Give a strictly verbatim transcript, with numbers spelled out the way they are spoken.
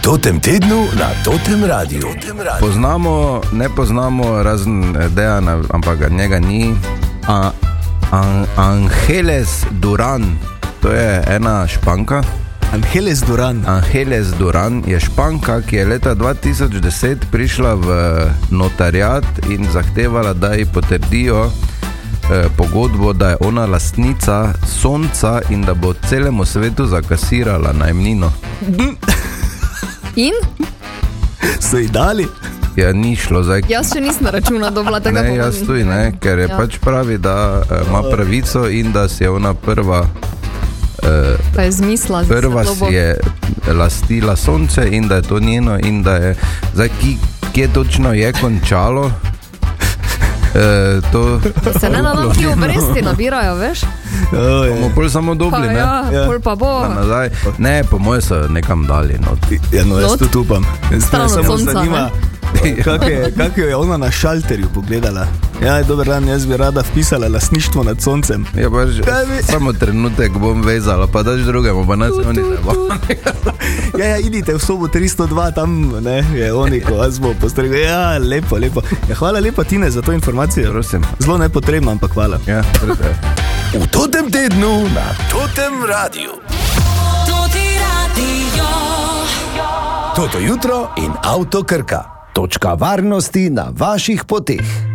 Totem tednu na Totem radiju. Totem radiju. Poznamo, ne poznamo razen Dejana, ampak njega ni. A, An, Angeles Duran, to je ena Španka. Angeles Duran. Angeles Duran je Španka, ki je leta dva tisoč deset prišla v notariat in zahtevala, da ji potrdijo eh, pogodbo, da je ona lastnica sonca in da bo celemu svetu zakasirala najemnino. In? So ji dali? Ja, ni šlo zdaj. Jaz še nisem računa dobila tega. Ne, jaz tudi ne, ker je Ja. pač pravi, da eh, ima pravico in da si je ona prva Pa je zmisla. Prva zelo si bo- je lastila sonce in da je to njeno in da je zdaj, ki, kje točno je končalo e, to Se ne na nam ti obresti nabirajo, veš? bomo pol samo Pa dobili, ne? ja, Ja. pol pa bo. Pa nazaj. Ne, po moje so nekam dali not. Ja, no, jaz Not? tudi upam. Jaz Stran me od samo sonca, zanima, kako je, kak je ona na šalterju pogledala. Ja, dober dan, jaz bi rada vpisala lastništvo nad soncem. Ja, pa že, Kaj bi- samo trenutek bom vezala, pa daš drugemu, pa nas oni ne bo. Ja, ja, idite v sobo tristo dva, tam ne, je oni, ko vas bo postregel. Ja, lepo, lepo. Ja, hvala lepa, Tine, za to informacijo. Prosim. Zelo nepotrebno, ampak hvala. Ja, prete. V Totem tednu na Totem radiju. Toto jutro in Avto Krka. Točka varnosti na vaših poteh.